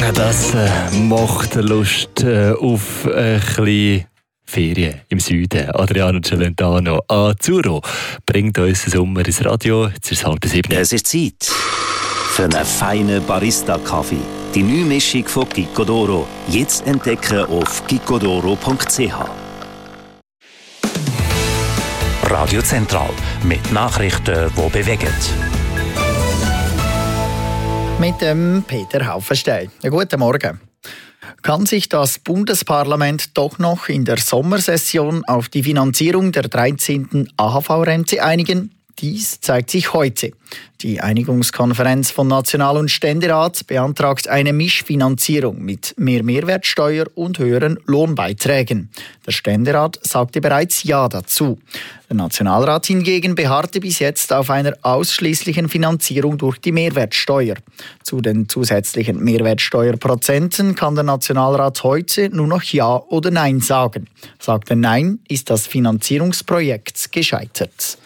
Das macht Lust auf ein bisschen Ferien im Süden. Adriano Celentano. Azzurro bringt uns den Sommer ins Radio. Jetzt ist es 6:30. Es ist Zeit für einen feinen Barista-Kaffee. Die neue Mischung von Gicodoro. Jetzt entdecken auf gicodoro.ch. Radio Zentral mit Nachrichten, die bewegen. Mit dem Peter Haufenstein. Guten Morgen. Kann sich das Bundesparlament doch noch in der Sommersession auf die Finanzierung der 13. AHV-Rente einigen? Dies zeigt sich heute. Die Einigungskonferenz von National- und Ständerat beantragt eine Mischfinanzierung mit mehr Mehrwertsteuer und höheren Lohnbeiträgen. Der Ständerat sagte bereits Ja dazu. Der Nationalrat hingegen beharrte bis jetzt auf einer ausschließlichen Finanzierung durch die Mehrwertsteuer. Zu den zusätzlichen Mehrwertsteuerprozenten kann der Nationalrat heute nur noch Ja oder Nein sagen. Sagt er Nein, ist das Finanzierungsprojekt gescheitert.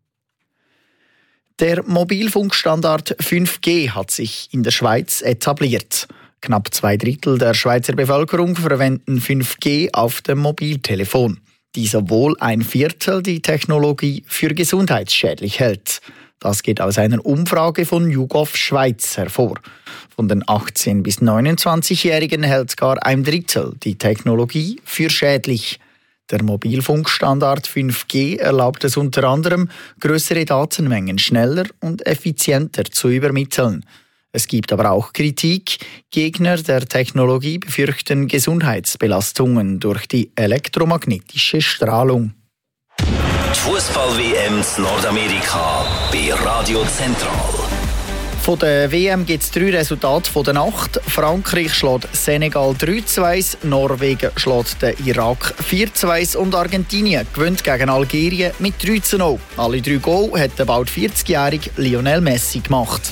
Der Mobilfunkstandard 5G hat sich in der Schweiz etabliert. Knapp 2/3 der Schweizer Bevölkerung verwenden 5G auf dem Mobiltelefon, die sowohl 1/4 die Technologie für gesundheitsschädlich hält. Das geht aus einer Umfrage von YouGov Schweiz hervor. Von den 18- bis 29-Jährigen hält gar 1/3 die Technologie für schädlich. Der Mobilfunkstandard 5G erlaubt es unter anderem, größere Datenmengen schneller und effizienter zu übermitteln. Es gibt aber auch Kritik. Gegner der Technologie befürchten Gesundheitsbelastungen durch die elektromagnetische Strahlung. Die Fußball-WM in Nordamerika bei Radio Zentral. Von der WM gibt es 3 Resultate von der Nacht. Frankreich schlägt Senegal 3:1, Norwegen schlägt den Irak 4:2 und Argentinien gewinnt gegen Algerien mit 3:0. Alle 3 Goal hat der bald 40-jährige Lionel Messi gemacht.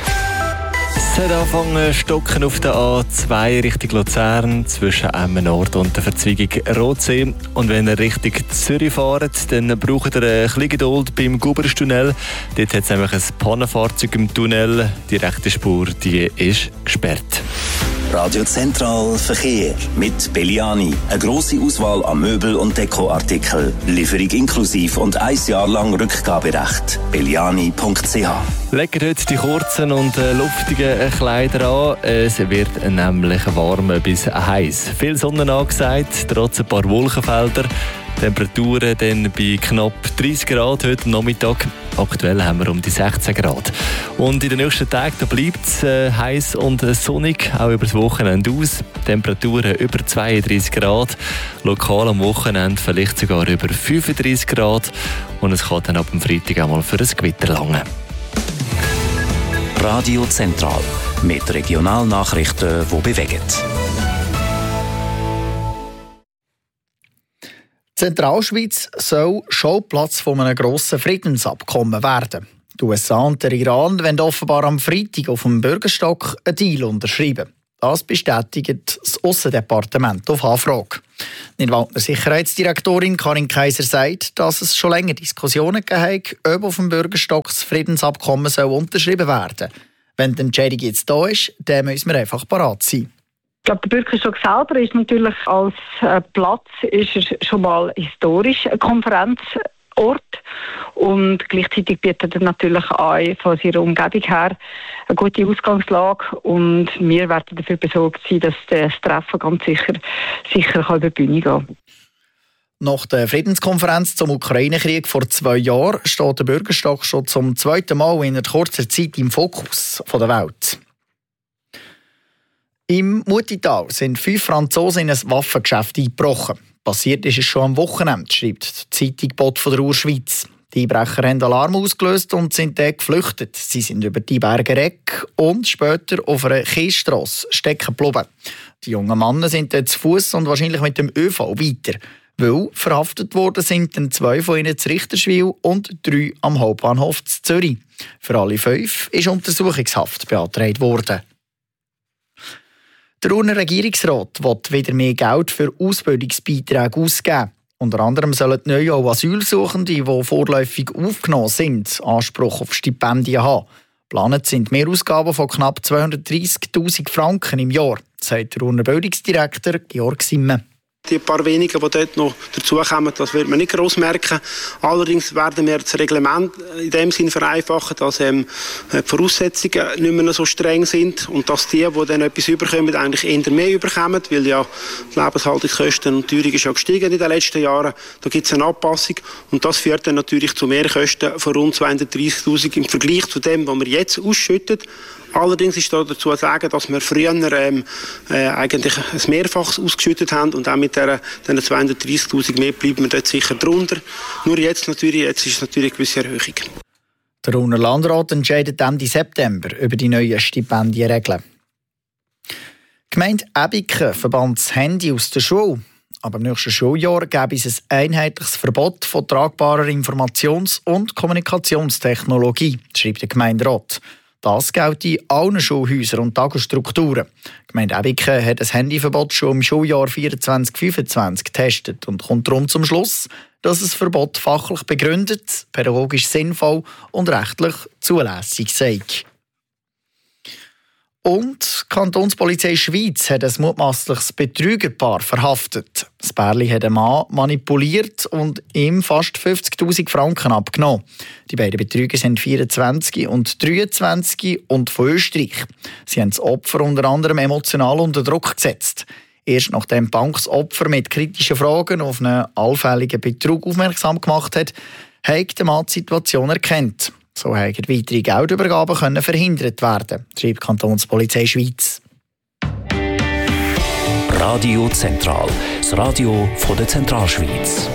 Es hat angefangen zu stocken auf der A2 Richtung Luzern zwischen Emmen Nord und der Verzweigung Rotsee. Und wenn ihr Richtung Zürich fahrt, dann braucht ihr ein bisschen Geduld beim Guberstunnel. Dort hat es nämlich ein Pannenfahrzeug im Tunnel. Die rechte Spur die ist gesperrt. Radio Zentral Verkehr mit Belliani. Eine grosse Auswahl an Möbel- und Dekoartikeln. Lieferung inklusiv und 1 Jahr lang Rückgaberecht. Belliani.ch. Legt heute die kurzen und luftigen Kleider an. Es wird nämlich warm bis heiß. Viel Sonne angesagt, trotz ein paar Wolkenfelder. Temperaturen dann bei knapp 30 Grad heute Nachmittag. Aktuell haben wir um die 16 Grad. Und in den nächsten Tagen bleibt es heiß und sonnig, auch über das Wochenende aus. Temperaturen über 32 Grad. Lokal am Wochenende vielleicht sogar über 35 Grad. Und es kann dann ab dem Freitag auch mal für ein Gewitter langen. Radio Zentral mit Regionalnachrichten, die bewegen. Zentralschweiz soll Schauplatz von einem grossen Friedensabkommen werden. Die USA und der Iran wollen offenbar am Freitag auf dem Bürgerstock einen Deal unterschreiben. Das bestätigt das Aussendepartement auf Anfrage. Nidwaldner Sicherheitsdirektorin Karin Kaiser sagt, dass es schon länger Diskussionen gegeben hat, ob auf dem Bürgerstock das Friedensabkommen soll unterschrieben werden. Wenn die Entscheidung jetzt da ist, dann müssen wir einfach parat sein. Ich glaube, der Bürgerstock selber ist natürlich als Platz ist er schon mal historisch ein Konferenzort und gleichzeitig bietet er natürlich auch von seiner Umgebung her eine gute Ausgangslage und wir werden dafür besorgt sein, dass das Treffen ganz sicher über die Bühne gehen kann. Nach der Friedenskonferenz zum Ukraine-Krieg vor 2 Jahren steht der Bürgerstock schon zum 2. Mal in kurzer Zeit im Fokus der Welt. Im Mutital sind 5 Franzosen in ein Waffengeschäft eingebrochen. Passiert ist es schon am Wochenende, schreibt die Zeitung Bot von der Urschweiz. Die Einbrecher haben Alarm ausgelöst und sind dann geflüchtet. Sie sind über die Berge Reck und später auf einer Kiesstrasse stecken geblieben. Die jungen Männer sind dann zu Fuss und wahrscheinlich mit dem ÖV weiter. Weil verhaftet worden sind dann 2 von ihnen zu Richterswil und 3 am Hauptbahnhof zu Zürich. Für alle 5 ist Untersuchungshaft beantragt worden. Der Urner Regierungsrat will wieder mehr Geld für Ausbildungsbeiträge ausgeben. Unter anderem sollen neue Asylsuchende, die vorläufig aufgenommen sind, Anspruch auf Stipendien haben. Geplant sind Mehrausgaben von knapp 230'000 Franken im Jahr, sagt der Urner Bildungsdirektor Georg Simme. Die paar wenigen, die dort noch dazukommen, das wird man nicht gross merken. Allerdings werden wir das Reglement in dem Sinn vereinfachen, dass die Voraussetzungen nicht mehr so streng sind und dass die dann etwas überkommen, eigentlich eher mehr überkommen, weil ja die Lebenshaltungskosten und die Teuerung ist ja gestiegen in den letzten Jahren. Da gibt es eine Anpassung und das führt dann natürlich zu Mehrkosten von rund 230'000 im Vergleich zu dem, was wir jetzt ausschütten. Allerdings ist da dazu zu sagen, dass wir früher eigentlich ein Mehrfaches ausgeschüttet haben und auch mit diesen 230'000 mehr bleiben wir dort sicher drunter. Nur jetzt ist es natürlich eine gewisse Erhöhung. Der Urner Landrat entscheidet Ende September über die neuen Stipendienregeln. Die Gemeinde Ebiken verbannt das Handy aus der Schule. Aber im nächsten Schuljahr gäbe es ein einheitliches Verbot von tragbarer Informations- und Kommunikationstechnologie, schreibt der Gemeinderat. Das gilt in allen Schulhäusern und Tagesstrukturen. Die Gemeinde Ebiken hat das Handyverbot schon im Schuljahr 24/25 getestet und kommt darum zum Schluss, dass das Verbot fachlich begründet, pädagogisch sinnvoll und rechtlich zulässig sei. Und die Kantonspolizei Schweiz hat ein mutmaßliches Betrügerpaar verhaftet. Das Pärchen hat einen Mann manipuliert und ihm fast 50'000 Franken abgenommen. Die beiden Betrüger sind 24 und 23 und von Österreich. Sie haben das Opfer unter anderem emotional unter Druck gesetzt. Erst nachdem die Bank das Opfer mit kritischen Fragen auf einen allfälligen Betrug aufmerksam gemacht hat, hat der Mann die Situation erkannt. So haben weitere Geldübergaben verhindert werden, schreibt die Kantonspolizei Schweiz. Radio Zentral, das Radio von der Zentralschweiz.